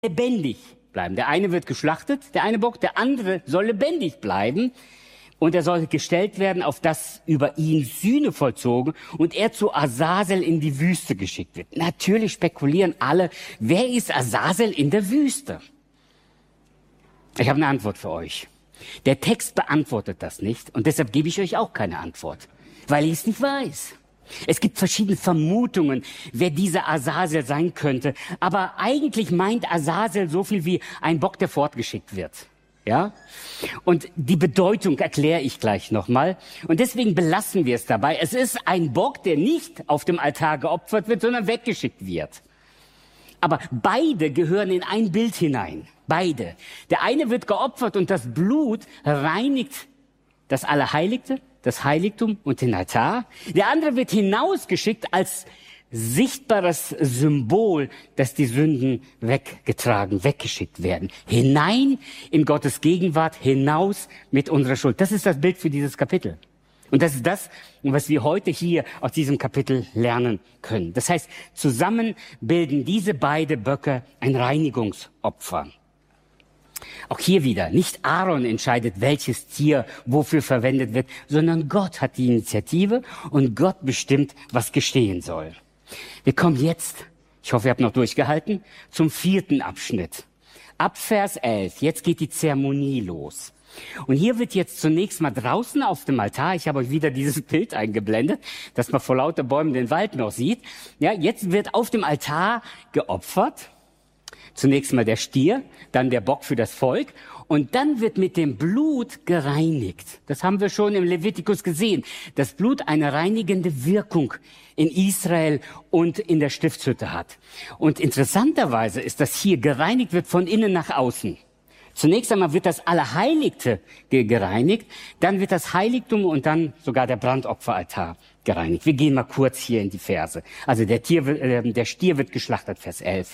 lebendig bleiben. Der eine wird geschlachtet, der eine Bock, der andere soll lebendig bleiben. Und er soll gestellt werden, auf das über ihn Sühne vollzogen und er zu Azazel in die Wüste geschickt wird. Natürlich spekulieren alle, wer ist Azazel in der Wüste? Ich habe eine Antwort für euch. Der Text beantwortet das nicht und deshalb gebe ich euch auch keine Antwort, weil ich es nicht weiß. Es gibt verschiedene Vermutungen, wer dieser Azazel sein könnte, aber eigentlich meint Azazel so viel wie ein Bock, der fortgeschickt wird. Ja? Und die Bedeutung erkläre ich gleich nochmal. Und deswegen belassen wir es dabei. Es ist ein Bock, der nicht auf dem Altar geopfert wird, sondern weggeschickt wird. Aber beide gehören in ein Bild hinein. Beide. Der eine wird geopfert und das Blut reinigt das Allerheiligste, das Heiligtum und den Altar. Der andere wird hinausgeschickt als sichtbares Symbol, dass die Sünden weggetragen, weggeschickt werden. Hinein in Gottes Gegenwart, hinaus mit unserer Schuld. Das ist das Bild für dieses Kapitel. Und das ist das, was wir heute hier aus diesem Kapitel lernen können. Das heißt, zusammen bilden diese beiden Böcke ein Reinigungsopfer. Auch hier wieder, nicht Aaron entscheidet, welches Tier wofür verwendet wird, sondern Gott hat die Initiative und Gott bestimmt, was geschehen soll. Wir kommen jetzt, ich hoffe, ihr habt noch durchgehalten, zum 4. Abschnitt. Ab Vers 11, jetzt geht die Zeremonie los. Und hier wird jetzt zunächst mal draußen auf dem Altar, ich habe euch wieder dieses Bild eingeblendet, dass man vor lauter Bäumen den Wald noch sieht. Ja, jetzt wird auf dem Altar geopfert. Zunächst mal der Stier, dann der Bock für das Volk und dann wird mit dem Blut gereinigt. Das haben wir schon im Levitikus gesehen. Das Blut eine reinigende Wirkung in Israel und in der Stiftshütte hat. Und interessanterweise ist, dass hier gereinigt wird von innen nach außen. Zunächst einmal wird das Allerheiligste gereinigt, dann wird das Heiligtum und dann sogar der Brandopferaltar gereinigt. Wir gehen mal kurz hier in die Verse. Also der Stier wird geschlachtet, Vers 11.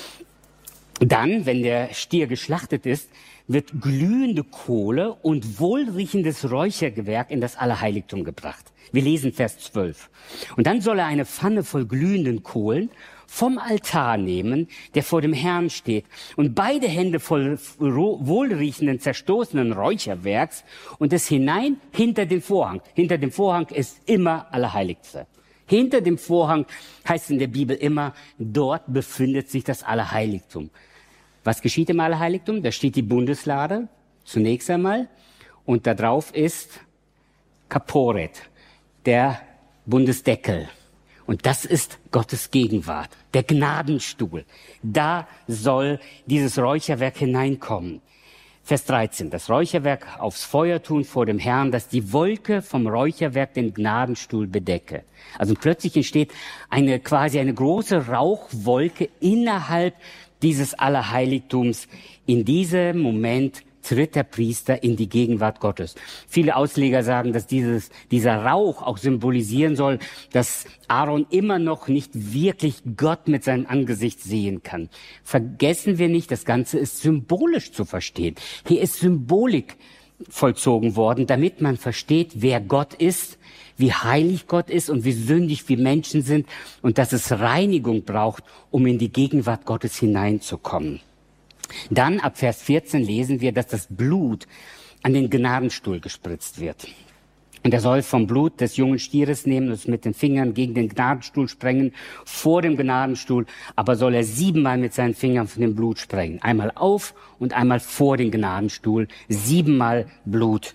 Dann, wenn der Stier geschlachtet ist, wird glühende Kohle und wohlriechendes Räuchergewerk in das Allerheiligtum gebracht. Wir lesen Vers 12. Und dann soll er eine Pfanne voll glühenden Kohlen vom Altar nehmen, der vor dem Herrn steht, und beide Hände voll wohlriechenden, zerstoßenen Räucherwerks und es hinein hinter den Vorhang. Hinter dem Vorhang ist immer Allerheiligste. Hinter dem Vorhang heißt in der Bibel immer, dort befindet sich das Allerheiligtum. Was geschieht im Allerheiligtum? Da steht die Bundeslade, zunächst einmal, und da drauf ist Kaporet, der Bundesdeckel. Und das ist Gottes Gegenwart, der Gnadenstuhl. Da soll dieses Räucherwerk hineinkommen. Vers 13, das Räucherwerk aufs Feuer tun vor dem Herrn, dass die Wolke vom Räucherwerk den Gnadenstuhl bedecke. Also plötzlich entsteht quasi eine große Rauchwolke innerhalb dieses Allerheiligtums. In diesem Moment tritt der Priester in die Gegenwart Gottes. Viele Ausleger sagen, dass dieser Rauch auch symbolisieren soll, dass Aaron immer noch nicht wirklich Gott mit seinem Angesicht sehen kann. Vergessen wir nicht, das Ganze ist symbolisch zu verstehen. Hier ist Symbolik vollzogen worden, damit man versteht, wer Gott ist, wie heilig Gott ist und wie sündig wir Menschen sind und dass es Reinigung braucht, um in die Gegenwart Gottes hineinzukommen. Dann ab Vers 14 lesen wir, dass das Blut an den Gnadenstuhl gespritzt wird. Und er soll vom Blut des jungen Stieres nehmen und es mit den Fingern gegen den Gnadenstuhl sprengen, vor dem Gnadenstuhl, aber soll er 7-mal mit seinen Fingern von dem Blut sprengen. Einmal auf und einmal vor den Gnadenstuhl, 7-mal Blut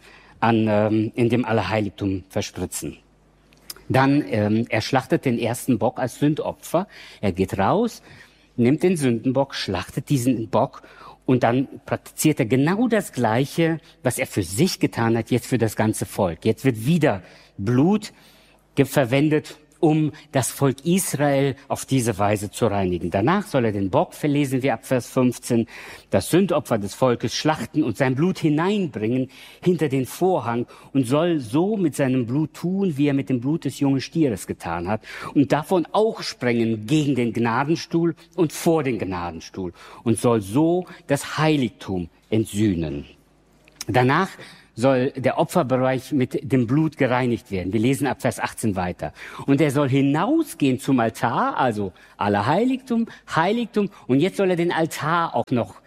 in dem Allerheiligtum verspritzen. Dann, er schlachtet den ersten Bock als Sündopfer. Er geht raus, nimmt den Sündenbock, schlachtet diesen Bock und dann praktiziert er genau das Gleiche, was er für sich getan hat, jetzt für das ganze Volk. Jetzt wird wieder Blut verwendet, um das Volk Israel auf diese Weise zu reinigen. Danach soll er den Bock, verlesen wir ab Vers 15, das Sündopfer des Volkes schlachten und sein Blut hineinbringen hinter den Vorhang und soll so mit seinem Blut tun, wie er mit dem Blut des jungen Stieres getan hat und davon auch sprengen gegen den Gnadenstuhl und vor den Gnadenstuhl und soll so das Heiligtum entsühnen. Danach soll der Opferbereich mit dem Blut gereinigt werden. Wir lesen ab Vers 18 weiter. Und er soll hinausgehen zum Altar, also Allerheiligtum, Heiligtum. Und jetzt soll er den Altar auch noch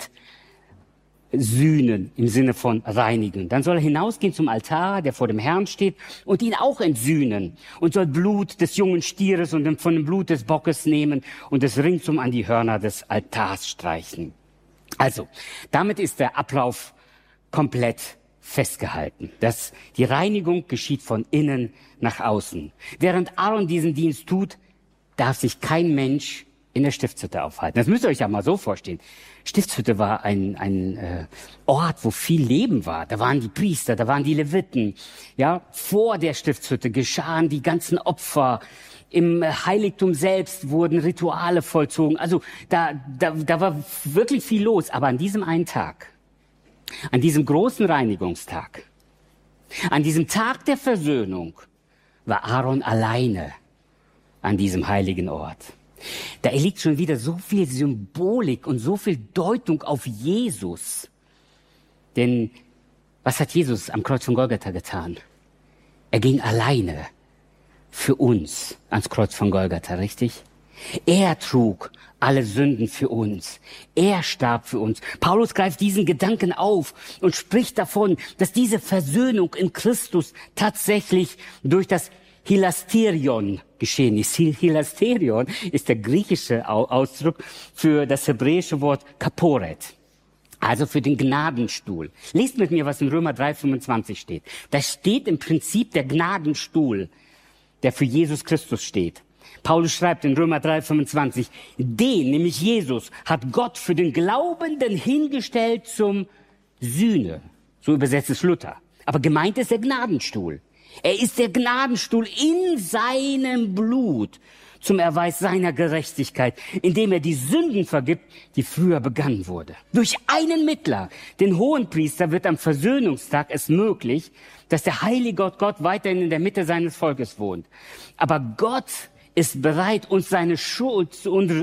entsühnen, im Sinne von reinigen. Dann soll er hinausgehen zum Altar, der vor dem Herrn steht, und ihn auch entsühnen. Und soll Blut des jungen Stieres und von dem Blut des Bockes nehmen und es ringsum an die Hörner des Altars streichen. Also, damit ist der Ablauf komplett festgehalten. Die Reinigung geschieht von innen nach außen. Während Aaron diesen Dienst tut, darf sich kein Mensch in der Stiftshütte aufhalten. Das müsst ihr euch ja mal so vorstellen. Stiftshütte war ein Ort, wo viel Leben war. Da waren die Priester, da waren die Leviten. Ja, vor der Stiftshütte geschahen die ganzen Opfer. Im Heiligtum selbst wurden Rituale vollzogen. Also da war wirklich viel los. Aber an diesem einen Tag, an diesem großen Reinigungstag, an diesem Tag der Versöhnung, war Aaron alleine an diesem heiligen Ort. Da liegt schon wieder so viel Symbolik und so viel Deutung auf Jesus. Denn was hat Jesus am Kreuz von Golgatha getan? Er ging alleine für uns ans Kreuz von Golgatha, richtig? Er trug alle Sünden für uns. Er starb für uns. Paulus greift diesen Gedanken auf und spricht davon, dass diese Versöhnung in Christus tatsächlich durch das Hilasterion geschehen ist. Hilasterion ist der griechische Ausdruck für das hebräische Wort Kaporet, also für den Gnadenstuhl. Lest mit mir, was in Römer 3,25 steht. Da steht im Prinzip der Gnadenstuhl, der für Jesus Christus steht. Paulus schreibt in Römer 3,25, den, nämlich Jesus, hat Gott für den Glaubenden hingestellt zum Sühne. So übersetzt es Luther. Aber gemeint ist der Gnadenstuhl. Er ist der Gnadenstuhl in seinem Blut zum Erweis seiner Gerechtigkeit, indem er die Sünden vergibt, die früher begangen wurde. Durch einen Mittler, den Hohenpriester, wird am Versöhnungstag es möglich, dass der heilige Gott weiterhin in der Mitte seines Volkes wohnt. Aber Gott ist bereit, uns unsere Schuld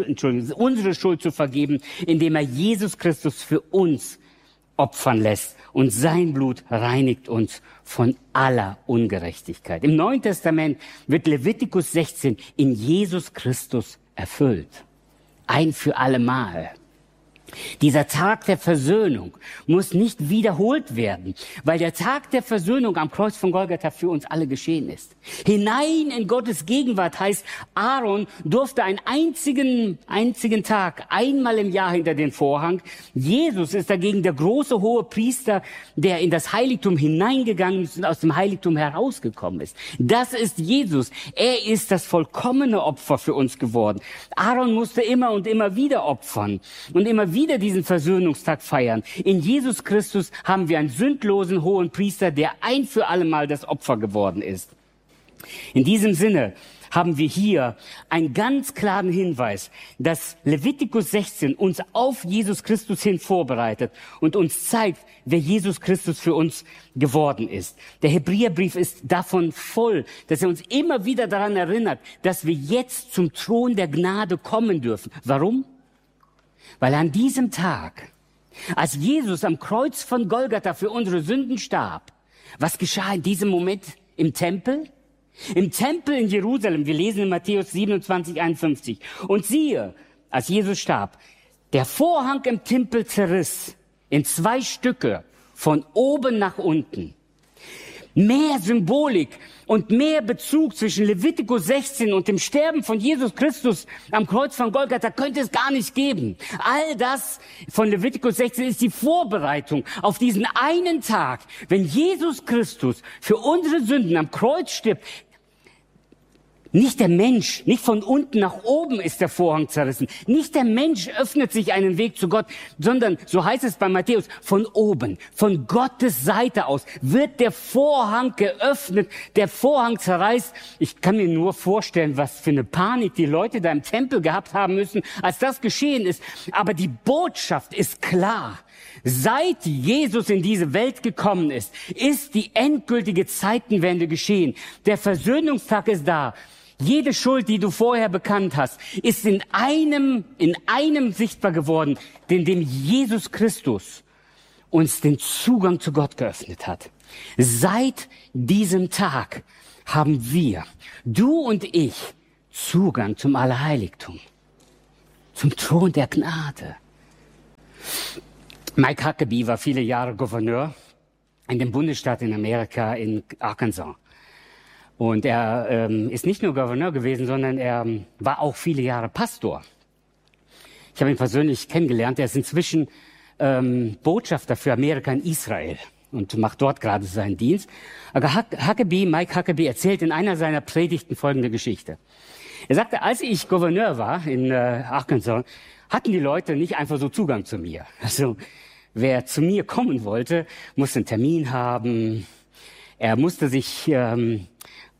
zu vergeben, indem er Jesus Christus für uns opfern lässt. Und sein Blut reinigt uns von aller Ungerechtigkeit. Im Neuen Testament wird Levitikus 16 in Jesus Christus erfüllt. Ein für alle Mal. Dieser Tag der Versöhnung muss nicht wiederholt werden, weil der Tag der Versöhnung am Kreuz von Golgatha für uns alle geschehen ist. Hinein in Gottes Gegenwart heißt, Aaron durfte einen einzigen Tag, einmal im Jahr hinter den Vorhang. Jesus ist dagegen der große hohe Priester, der in das Heiligtum hineingegangen ist und aus dem Heiligtum herausgekommen ist. Das ist Jesus. Er ist das vollkommene Opfer für uns geworden. Aaron musste immer und immer wieder opfern und immer wieder diesen Versöhnungstag feiern. In Jesus Christus haben wir einen sündlosen hohen Priester, der ein für alle Mal das Opfer geworden ist. In diesem Sinne haben wir hier einen ganz klaren Hinweis, dass Levitikus 16 uns auf Jesus Christus hin vorbereitet und uns zeigt, wer Jesus Christus für uns geworden ist. Der Hebräerbrief ist davon voll, dass er uns immer wieder daran erinnert, dass wir jetzt zum Thron der Gnade kommen dürfen. Warum? Weil an diesem Tag, als Jesus am Kreuz von Golgatha für unsere Sünden starb, was geschah in diesem Moment im Tempel? Im Tempel in Jerusalem, wir lesen in Matthäus 27, 51. Und siehe, als Jesus starb, der Vorhang im Tempel zerriss in 2 Stücke, von oben nach unten. Mehr Symbolik und mehr Bezug zwischen Levitikus 16 und dem Sterben von Jesus Christus am Kreuz von Golgatha könnte es gar nicht geben. All das von Levitikus 16 ist die Vorbereitung auf diesen einen Tag, wenn Jesus Christus für unsere Sünden am Kreuz stirbt. Nicht der Mensch, nicht von unten nach oben ist der Vorhang zerrissen. Nicht der Mensch öffnet sich einen Weg zu Gott, sondern, so heißt es bei Matthäus, von oben, von Gottes Seite aus wird der Vorhang geöffnet, der Vorhang zerreißt. Ich kann mir nur vorstellen, was für eine Panik die Leute da im Tempel gehabt haben müssen, als das geschehen ist. Aber die Botschaft ist klar. Seit Jesus in diese Welt gekommen ist die endgültige Zeitenwende geschehen. Der Versöhnungstag ist da. Jede Schuld, die du vorher bekannt hast, ist in einem sichtbar geworden, dem Jesus Christus. uns den Zugang zu Gott geöffnet hat. Seit diesem Tag haben wir, du und ich, Zugang zum Allerheiligtum, zum Thron der Gnade. Mike Huckabee war viele Jahre Gouverneur in dem Bundesstaat in Amerika, in Arkansas. Und er ist nicht nur Gouverneur gewesen, sondern er war auch viele Jahre Pastor. Ich habe ihn persönlich kennengelernt. Er ist inzwischen Botschafter für Amerika in Israel und macht dort gerade seinen Dienst. Aber Mike Huckabee erzählt in einer seiner Predigten folgende Geschichte. Er sagte, als ich Gouverneur war in Arkansas, hatten die Leute nicht einfach so Zugang zu mir. Also wer zu mir kommen wollte, musste einen Termin haben. Er musste sich am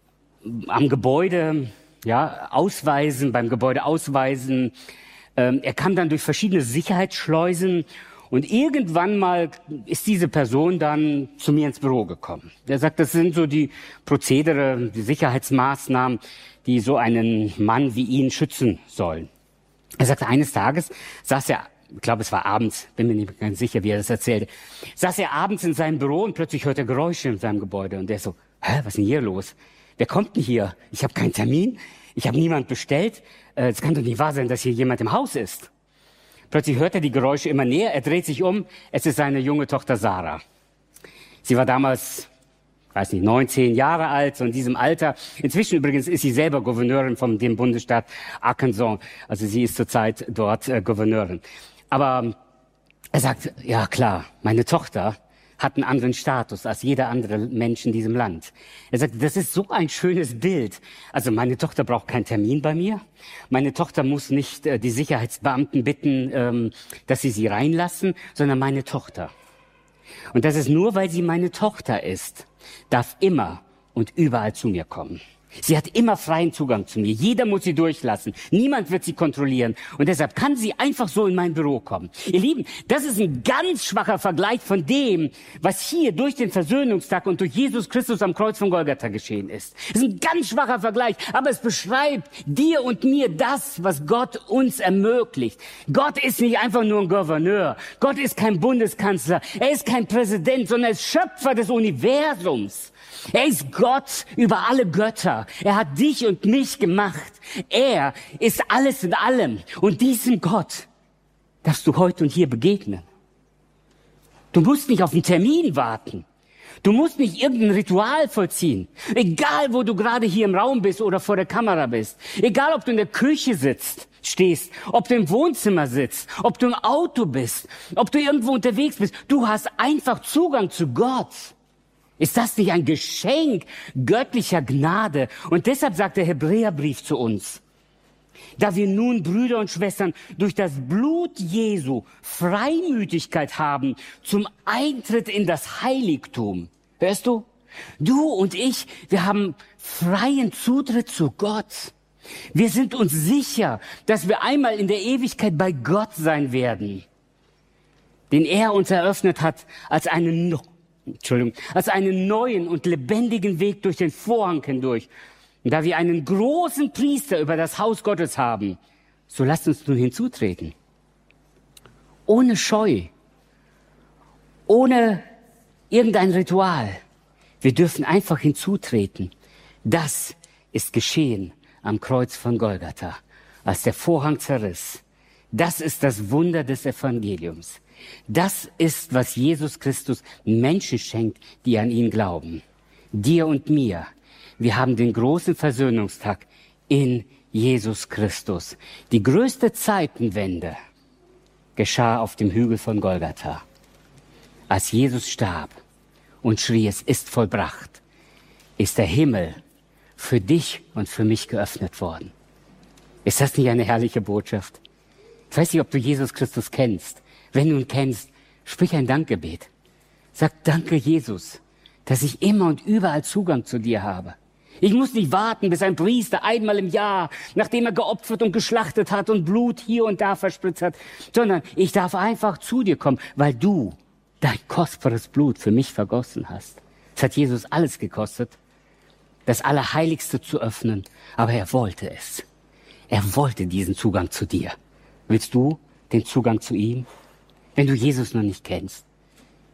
Gebäude ausweisen, beim Gebäude ausweisen. Er kam dann durch verschiedene Sicherheitsschleusen. Und irgendwann mal ist diese Person dann zu mir ins Büro gekommen. Er sagt, das sind so die Prozedere, die Sicherheitsmaßnahmen, die so einen Mann wie ihn schützen sollen. Er sagte, eines Tages saß er, ich glaube es war abends, bin mir nicht ganz sicher, wie er das erzählte, saß er abends in seinem Büro und plötzlich hört er Geräusche in seinem Gebäude. Und er so, was ist denn hier los? Wer kommt denn hier? Ich habe keinen Termin, ich habe niemand bestellt. Es kann doch nicht wahr sein, dass hier jemand im Haus ist. Plötzlich hört er die Geräusche immer näher, er dreht sich um, es ist seine junge Tochter Sarah. Sie war damals, 19 Jahre alt, so in diesem Alter. Inzwischen übrigens ist sie selber Gouverneurin von dem Bundesstaat Arkansas. Also sie ist zurzeit dort Gouverneurin. Aber er sagt, ja klar, meine Tochter hat einen anderen Status als jeder andere Mensch in diesem Land. Er sagt, das ist so ein schönes Bild. Also meine Tochter braucht keinen Termin bei mir. Meine Tochter muss nicht die Sicherheitsbeamten bitten, dass sie reinlassen, sondern meine Tochter. Und das ist nur, weil sie meine Tochter ist, darf immer und überall zu mir kommen. Sie hat immer freien Zugang zu mir. Jeder muss sie durchlassen. Niemand wird sie kontrollieren. Und deshalb kann sie einfach so in mein Büro kommen. Ihr Lieben, das ist ein ganz schwacher Vergleich von dem, was hier durch den Versöhnungstag und durch Jesus Christus am Kreuz von Golgatha geschehen ist. Es ist ein ganz schwacher Vergleich, aber es beschreibt dir und mir das, was Gott uns ermöglicht. Gott ist nicht einfach nur ein Gouverneur. Gott ist kein Bundeskanzler. Er ist kein Präsident, sondern er ist Schöpfer des Universums. Er ist Gott über alle Götter. Er hat dich und mich gemacht. Er ist alles in allem. Und diesem Gott darfst du heute und hier begegnen. Du musst nicht auf einen Termin warten. Du musst nicht irgendein Ritual vollziehen. Egal, wo du gerade hier im Raum bist oder vor der Kamera bist. Egal, ob du in der Küche stehst, ob du im Wohnzimmer sitzt, ob du im Auto bist, ob du irgendwo unterwegs bist. Du hast einfach Zugang zu Gott. Ist das nicht ein Geschenk göttlicher Gnade? Und deshalb sagt der Hebräerbrief zu uns, da wir nun, Brüder und Schwestern, durch das Blut Jesu Freimütigkeit haben zum Eintritt in das Heiligtum. Hörst du? Du und ich, wir haben freien Zutritt zu Gott. Wir sind uns sicher, dass wir einmal in der Ewigkeit bei Gott sein werden, den er uns eröffnet hat als einen neuen und lebendigen Weg durch den Vorhang hindurch. Und da wir einen großen Priester über das Haus Gottes haben, so lasst uns nun hinzutreten. Ohne Scheu, ohne irgendein Ritual. Wir dürfen einfach hinzutreten. Das ist geschehen am Kreuz von Golgatha, als der Vorhang zerriss. Das ist das Wunder des Evangeliums. Das ist, was Jesus Christus Menschen schenkt, die an ihn glauben. Dir und mir. Wir haben den großen Versöhnungstag in Jesus Christus. Die größte Zeitenwende geschah auf dem Hügel von Golgatha. Als Jesus starb und schrie, es ist vollbracht, ist der Himmel für dich und für mich geöffnet worden. Ist das nicht eine herrliche Botschaft? Ich weiß nicht, ob du Jesus Christus kennst. Wenn du ihn kennst, sprich ein Dankgebet. Sag, danke Jesus, dass ich immer und überall Zugang zu dir habe. Ich muss nicht warten, bis ein Priester einmal im Jahr, nachdem er geopfert und geschlachtet hat und Blut hier und da verspritzt hat, sondern ich darf einfach zu dir kommen, weil du dein kostbares Blut für mich vergossen hast. Es hat Jesus alles gekostet, das Allerheiligste zu öffnen, aber er wollte es. Er wollte diesen Zugang zu dir. Willst du den Zugang zu ihm? Wenn du Jesus noch nicht kennst,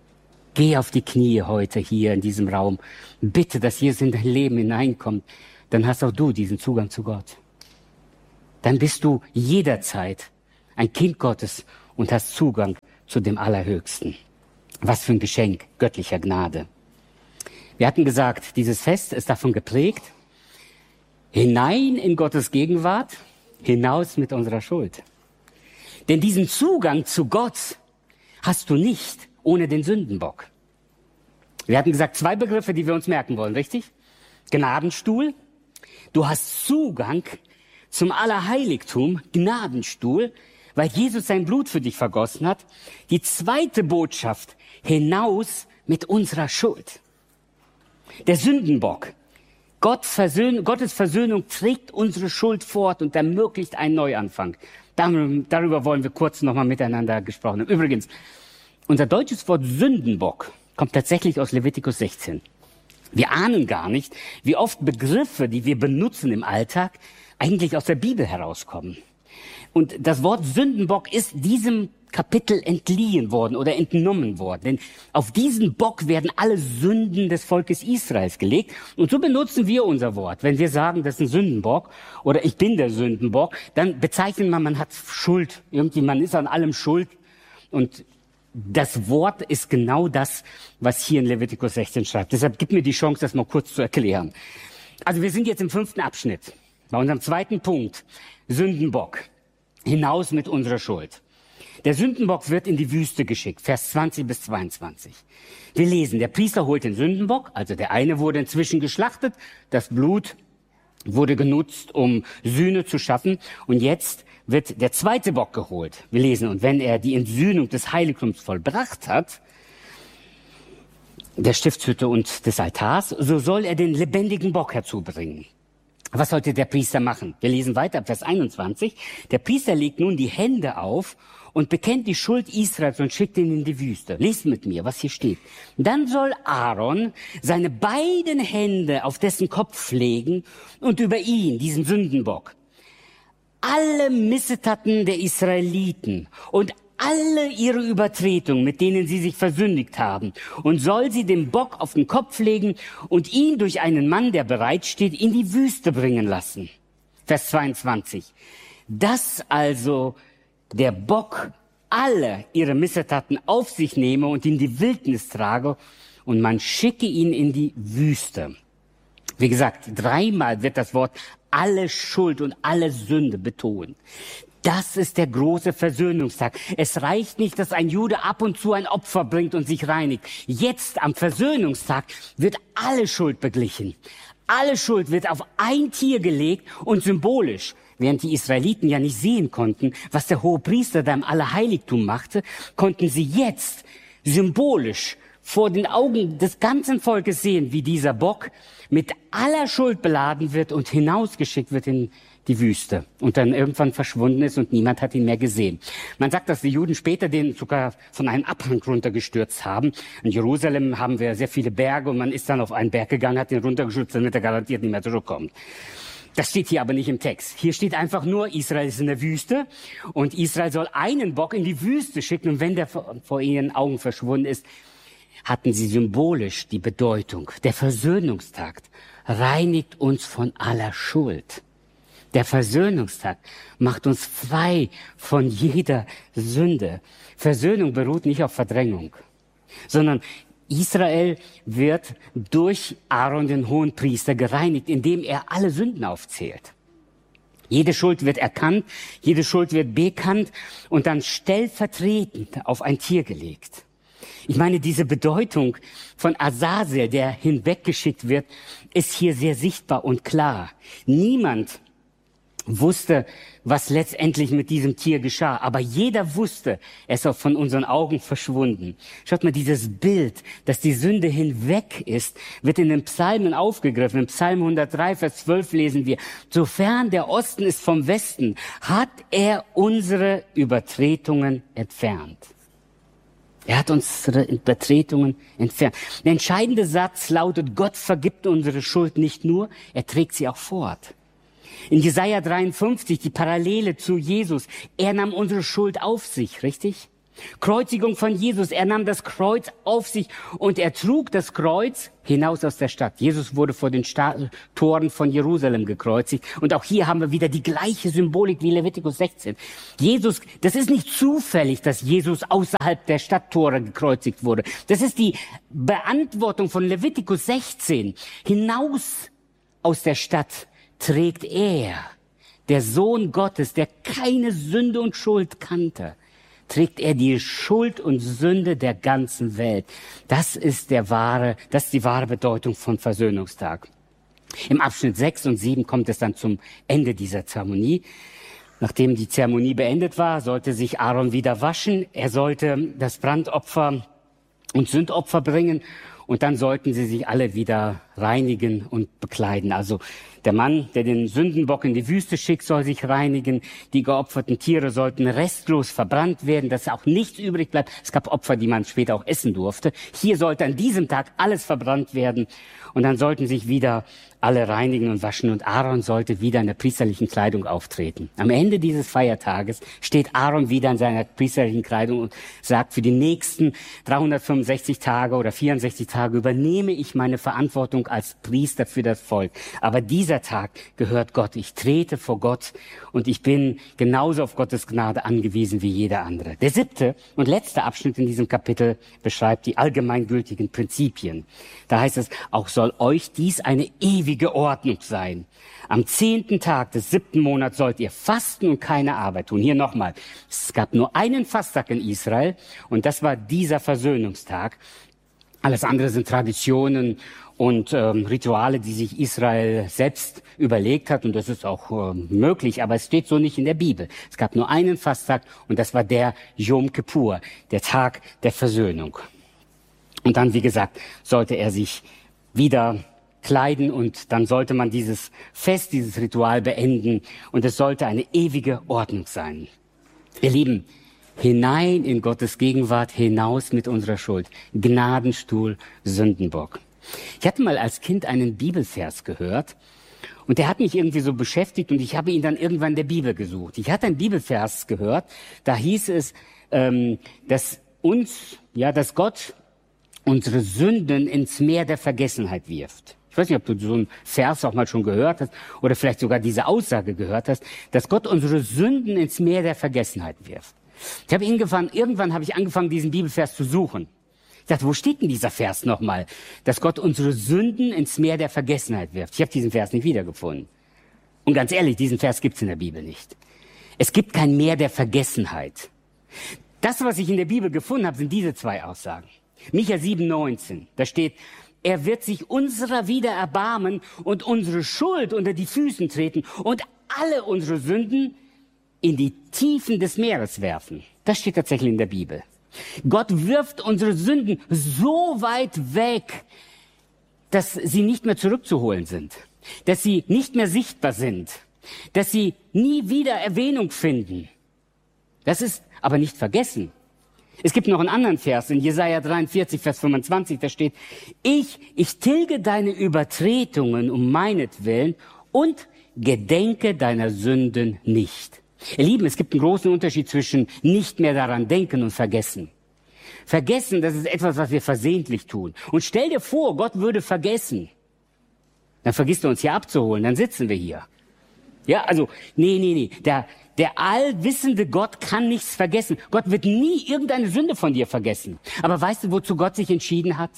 Geh auf die Knie heute hier in diesem Raum. Bitte, dass Jesus in dein Leben hineinkommt. Dann hast auch du diesen Zugang zu Gott. Dann bist du jederzeit ein Kind Gottes und hast Zugang zu dem Allerhöchsten. Was für ein Geschenk göttlicher Gnade. Wir hatten gesagt, dieses Fest ist davon geprägt, hinein in Gottes Gegenwart, hinaus mit unserer Schuld. Denn diesen Zugang zu Gott hast du nicht ohne den Sündenbock. Wir hatten gesagt, 2 Begriffe, die wir uns merken wollen, richtig? Gnadenstuhl. Du hast Zugang zum Allerheiligtum, Gnadenstuhl, weil Jesus sein Blut für dich vergossen hat. Die zweite Botschaft, hinaus mit unserer Schuld. Der Sündenbock. Gottes Versöhnung trägt unsere Schuld fort und ermöglicht einen Neuanfang. Darüber wollen wir kurz nochmal miteinander gesprochen haben. Übrigens, unser deutsches Wort Sündenbock kommt tatsächlich aus Levitikus 16. Wir ahnen gar nicht, wie oft Begriffe, die wir benutzen im Alltag, eigentlich aus der Bibel herauskommen. Und das Wort Sündenbock ist diesem Kapitel entliehen worden oder entnommen worden. Denn auf diesen Bock werden alle Sünden des Volkes Israels gelegt. Und so benutzen wir unser Wort. Wenn wir sagen, das ist ein Sündenbock oder ich bin der Sündenbock, dann bezeichnet man hat Schuld. Irgendwie, man ist an allem schuld. Und das Wort ist genau das, was hier in Levitikus 16 schreibt. Deshalb gib mir die Chance, das mal kurz zu erklären. Also wir sind jetzt im 5. Abschnitt. Bei unserem 2. Punkt. Sündenbock. Hinaus mit unserer Schuld. Der Sündenbock wird in die Wüste geschickt, Vers 20 bis 22. Wir lesen, der Priester holt den Sündenbock, also der eine wurde inzwischen geschlachtet, das Blut wurde genutzt, um Sühne zu schaffen und jetzt wird der zweite Bock geholt. Wir lesen, und wenn er die Entsühnung des Heiligtums vollbracht hat, der Stiftshütte und des Altars, so soll er den lebendigen Bock herzubringen. Was sollte der Priester machen? Wir lesen weiter, Vers 21. Der Priester legt nun die Hände auf und bekennt die Schuld Israels und schickt ihn in die Wüste. Lest mit mir, was hier steht. Dann soll Aaron seine beiden Hände auf dessen Kopf legen und über ihn, diesen Sündenbock, alle Missetaten der Israeliten und alle ihre Übertretungen, mit denen sie sich versündigt haben, und soll sie dem Bock auf den Kopf legen und ihn durch einen Mann, der bereit steht, in die Wüste bringen lassen. Vers 22. Dass also der Bock alle ihre Missetaten auf sich nehme und in die Wildnis trage und man schicke ihn in die Wüste. Wie gesagt, 3-mal wird das Wort alle Schuld und alle Sünde betont. Das ist der große Versöhnungstag. Es reicht nicht, dass ein Jude ab und zu ein Opfer bringt und sich reinigt. Jetzt am Versöhnungstag wird alle Schuld beglichen. Alle Schuld wird auf ein Tier gelegt und symbolisch, während die Israeliten ja nicht sehen konnten, was der Hohepriester da im Allerheiligtum machte, konnten sie jetzt symbolisch vor den Augen des ganzen Volkes sehen, wie dieser Bock mit aller Schuld beladen wird und hinausgeschickt wird in die Wüste und dann irgendwann verschwunden ist und niemand hat ihn mehr gesehen. Man sagt, dass die Juden später den sogar von einem Abhang runtergestürzt haben. In Jerusalem haben wir sehr viele Berge und man ist dann auf einen Berg gegangen, hat ihn runtergestürzt, damit er garantiert nicht mehr zurückkommt. Das steht hier aber nicht im Text. Hier steht einfach nur, Israel ist in der Wüste und Israel soll einen Bock in die Wüste schicken und wenn der vor ihren Augen verschwunden ist, hatten sie symbolisch die Bedeutung. Der Versöhnungstag reinigt uns von aller Schuld. Der Versöhnungstag macht uns frei von jeder Sünde. Versöhnung beruht nicht auf Verdrängung, sondern Israel wird durch Aaron, den Hohenpriester, gereinigt, indem er alle Sünden aufzählt. Jede Schuld wird erkannt, jede Schuld wird bekannt und dann stellvertretend auf ein Tier gelegt. Ich meine, diese Bedeutung von Azazel, der hinweggeschickt wird, ist hier sehr sichtbar und klar. Niemand wusste, was letztendlich mit diesem Tier geschah. Aber jeder wusste, es ist von unseren Augen verschwunden. Schaut mal, dieses Bild, dass die Sünde hinweg ist, wird in den Psalmen aufgegriffen. Im Psalm 103, Vers 12 lesen wir, sofern der Osten ist vom Westen, hat er unsere Übertretungen entfernt. Er hat unsere Übertretungen entfernt. Der entscheidende Satz lautet, Gott vergibt unsere Schuld nicht nur, er trägt sie auch fort. In Jesaja 53, die Parallele zu Jesus, er nahm unsere Schuld auf sich, richtig? Kreuzigung von Jesus. Er nahm das Kreuz auf sich und er trug das Kreuz hinaus aus der Stadt. Jesus wurde vor den Toren von Jerusalem gekreuzigt. Und auch hier haben wir wieder die gleiche Symbolik wie Levitikus 16. Jesus, das ist nicht zufällig, dass Jesus außerhalb der Stadttore gekreuzigt wurde. Das ist die Beantwortung von Levitikus 16. Hinaus aus der Stadt trägt er, der Sohn Gottes, der keine Sünde und Schuld kannte, trägt er die Schuld und Sünde der ganzen Welt. Das ist die wahre Bedeutung von Versöhnungstag. Im Abschnitt 6 und 7 kommt es dann zum Ende dieser Zeremonie. Nachdem die Zeremonie beendet war, sollte sich Aaron wieder waschen. Er sollte das Brandopfer und Sündopfer bringen und dann sollten sie sich alle wieder reinigen und bekleiden. Also der Mann, der den Sündenbock in die Wüste schickt, soll sich reinigen. Die geopferten Tiere sollten restlos verbrannt werden, dass auch nichts übrig bleibt. Es gab Opfer, die man später auch essen durfte. Hier sollte an diesem Tag alles verbrannt werden. Und dann sollten sich wieder alle reinigen und waschen. Und Aaron sollte wieder in der priesterlichen Kleidung auftreten. Am Ende dieses Feiertages steht Aaron wieder in seiner priesterlichen Kleidung und sagt, für die nächsten 365 Tage oder 64 Tage übernehme ich meine Verantwortung als Priester für das Volk. Aber dieser Tag gehört Gott. Ich trete vor Gott und ich bin genauso auf Gottes Gnade angewiesen wie jeder andere. Der 7. und letzte Abschnitt in diesem Kapitel beschreibt die allgemeingültigen Prinzipien. Da heißt es, auch soll euch dies eine ewige Ordnung sein. Am 10. Tag des 7. Monats sollt ihr fasten und keine Arbeit tun. Hier nochmal. Es gab nur einen Fasttag in Israel und das war dieser Versöhnungstag. Alles andere sind Traditionen und Rituale, die sich Israel selbst überlegt hat. Und das ist auch möglich, aber es steht so nicht in der Bibel. Es gab nur einen Fasttag und das war der Yom Kippur, der Tag der Versöhnung. Und dann, wie gesagt, sollte er sich wieder kleiden und dann sollte man dieses Fest, dieses Ritual beenden und es sollte eine ewige Ordnung sein. Ihr Lieben, hinein in Gottes Gegenwart, hinaus mit unserer Schuld. Gnadenstuhl, Sündenbock. Ich hatte mal als Kind einen Bibelvers gehört und der hat mich irgendwie so beschäftigt und ich habe ihn dann irgendwann in der Bibel gesucht. Ich hatte einen Bibelvers gehört, da hieß es, dass Gott unsere Sünden ins Meer der Vergessenheit wirft. Ich weiß nicht, ob du so einen Vers auch mal schon gehört hast oder vielleicht sogar diese Aussage gehört hast, dass Gott unsere Sünden ins Meer der Vergessenheit wirft. Irgendwann habe ich angefangen, diesen Bibelvers zu suchen. Ich dachte, wo steht denn dieser Vers nochmal? Dass Gott unsere Sünden ins Meer der Vergessenheit wirft. Ich habe diesen Vers nicht wiedergefunden. Und ganz ehrlich, diesen Vers gibt's in der Bibel nicht. Es gibt kein Meer der Vergessenheit. Das, was ich in der Bibel gefunden habe, sind diese zwei Aussagen. Micha 7,19, da steht, er wird sich unserer wieder erbarmen und unsere Schuld unter die Füßen treten und alle unsere Sünden in die Tiefen des Meeres werfen. Das steht tatsächlich in der Bibel. Gott wirft unsere Sünden so weit weg, dass sie nicht mehr zurückzuholen sind, dass sie nicht mehr sichtbar sind, dass sie nie wieder Erwähnung finden. Das ist aber nicht vergessen. Es gibt noch einen anderen Vers in Jesaja 43, Vers 25, da steht, ich tilge deine Übertretungen um meinetwillen und gedenke deiner Sünden nicht. Ihr Lieben, es gibt einen großen Unterschied zwischen nicht mehr daran denken und vergessen. Vergessen, das ist etwas, was wir versehentlich tun. Und stell dir vor, Gott würde vergessen. Dann vergisst er uns hier abzuholen, dann sitzen wir hier. Ja, also, nee. Der allwissende Gott kann nichts vergessen. Gott wird nie irgendeine Sünde von dir vergessen. Aber weißt du, wozu Gott sich entschieden hat?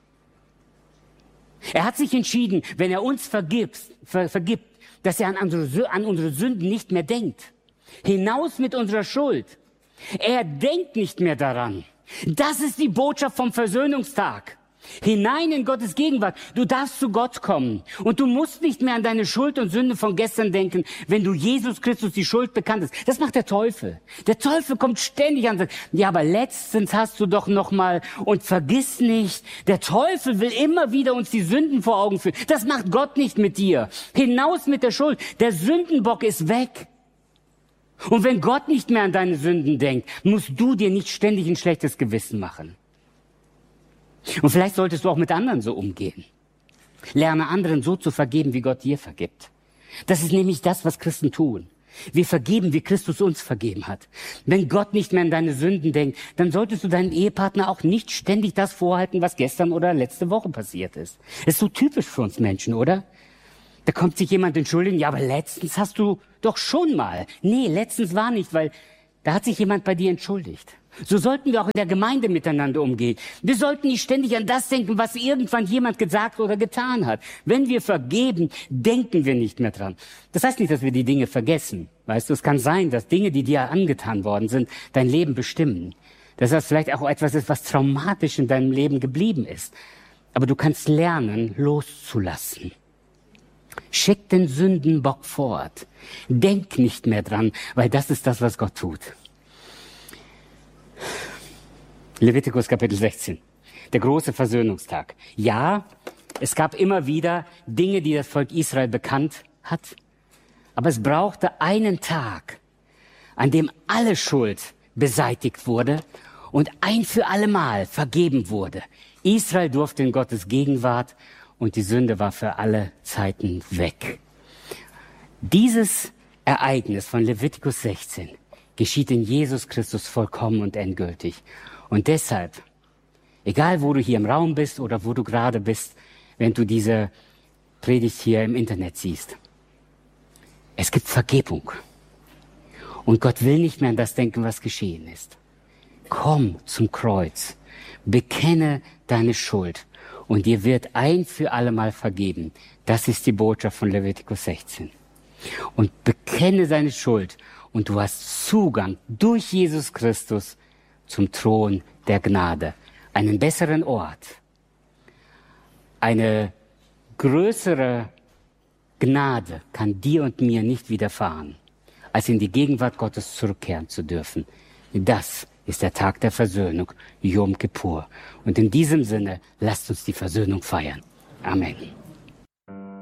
Er hat sich entschieden, wenn er uns vergibt, dass er an unsere Sünden nicht mehr denkt. Hinaus mit unserer Schuld. Er denkt nicht mehr daran. Das ist die Botschaft vom Versöhnungstag. Hinein in Gottes Gegenwart. Du darfst zu Gott kommen. Und du musst nicht mehr an deine Schuld und Sünde von gestern denken, wenn du Jesus Christus die Schuld bekannt hast. Das macht der Teufel. Der Teufel kommt ständig an und sagt, ja, aber letztens hast du doch noch mal und vergiss nicht. Der Teufel will immer wieder uns die Sünden vor Augen führen. Das macht Gott nicht mit dir. Hinaus mit der Schuld. Der Sündenbock ist weg. Und wenn Gott nicht mehr an deine Sünden denkt, musst du dir nicht ständig ein schlechtes Gewissen machen. Und vielleicht solltest du auch mit anderen so umgehen. Lerne anderen so zu vergeben, wie Gott dir vergibt. Das ist nämlich das, was Christen tun. Wir vergeben, wie Christus uns vergeben hat. Wenn Gott nicht mehr an deine Sünden denkt, dann solltest du deinem Ehepartner auch nicht ständig das vorhalten, was gestern oder letzte Woche passiert ist. Das ist so typisch für uns Menschen, oder? Da kommt sich jemand entschuldigen, ja, aber letztens hast du doch schon mal. Nee, letztens war nicht, weil da hat sich jemand bei dir entschuldigt. So sollten wir auch in der Gemeinde miteinander umgehen. Wir sollten nicht ständig an das denken, was irgendwann jemand gesagt oder getan hat. Wenn wir vergeben, denken wir nicht mehr dran. Das heißt nicht, dass wir die Dinge vergessen. Weißt du, es kann sein, dass Dinge, die dir angetan worden sind, dein Leben bestimmen. Dass das vielleicht auch etwas ist, was traumatisch in deinem Leben geblieben ist. Aber du kannst lernen, loszulassen. Schick den Sündenbock fort. Denk nicht mehr dran, weil das ist das, was Gott tut. Levitikus Kapitel 16. Der große Versöhnungstag. Ja, es gab immer wieder Dinge, die das Volk Israel bekannt hat. Aber es brauchte einen Tag, an dem alle Schuld beseitigt wurde und ein für allemal vergeben wurde. Israel durfte in Gottes Gegenwart und die Sünde war für alle Zeiten weg. Dieses Ereignis von Levitikus 16 geschieht in Jesus Christus vollkommen und endgültig. Und deshalb, egal wo du hier im Raum bist oder wo du gerade bist, wenn du diese Predigt hier im Internet siehst, es gibt Vergebung. Und Gott will nicht mehr an das denken, was geschehen ist. Komm zum Kreuz, bekenne deine Schuld und dir wird ein für allemal vergeben. Das ist die Botschaft von Levitikus 16. Und bekenne deine Schuld und du hast Zugang durch Jesus Christus zum Thron der Gnade. Einen besseren Ort, eine größere Gnade kann dir und mir nicht widerfahren, als in die Gegenwart Gottes zurückkehren zu dürfen. Das ist der Tag der Versöhnung, Yom Kippur. Und in diesem Sinne, lasst uns die Versöhnung feiern. Amen.